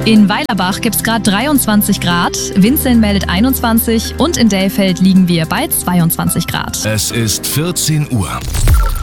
In Weilerbach gibt es gerade 23 Grad, Winzeln meldet 21 und in Delfeld liegen wir bei 22 Grad. Es ist 14 Uhr.